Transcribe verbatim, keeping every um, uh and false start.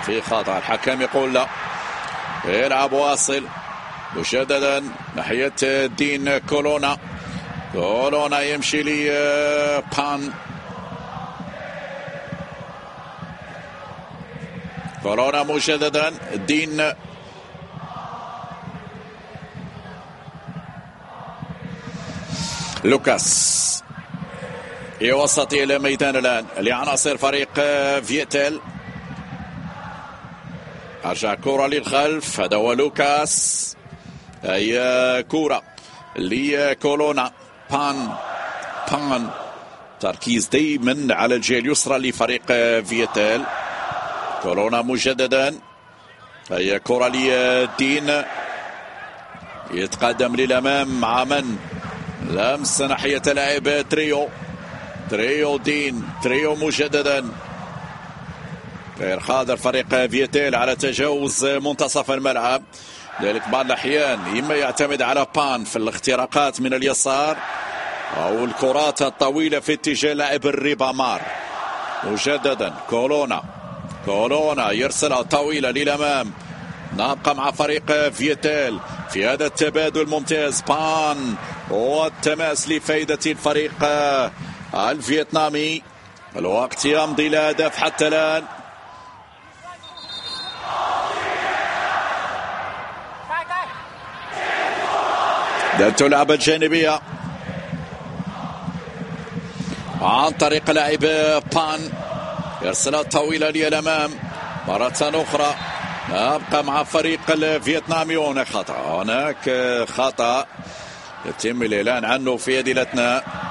في خطأ. الحكم يقول لا، يلعب واصل مشددا ناحية دين كولونا. كولونا يمشي لي بان، كولونا مجددا دين لوكاس يوسط إلى ميدان الآن لعناصر فريق فيتيل. أرجع كرة للخلف، هذا هو لوكاس، هي كرة لكولونا. بان بان تركيز دائما على الجهة اليسرى لفريق فيتيل. كولونا مجددا، هي كرة لدين يتقدم للأمام مع من لمس ناحية لاعب تريو. تريو دين، تريو مجددا غير قادر فريق فيتيل على تجاوز منتصف الملعب. ذلك بعض الأحيان إما يعتمد على بان في الاختراقات من اليسار أو الكرات الطويلة في اتجاه لاعب الريبامار. مجددا كولونا، كولونا يرسلها طويلة للأمام. نبقى مع فريق فيتيل في هذا التبادل ممتاز. بان والتماس لفائدة الفريق الفيتنامي. الوقت يمضي لا هدف حتى الآن. تلعب الجانبية عن طريق لاعب بان، يرسلها طويلة للأمام مرة أخرى. نبقى مع فريق الفيتنامي. هناك خطأ، هناك خطأ يتم الإعلان عنه في هذه الأثناء.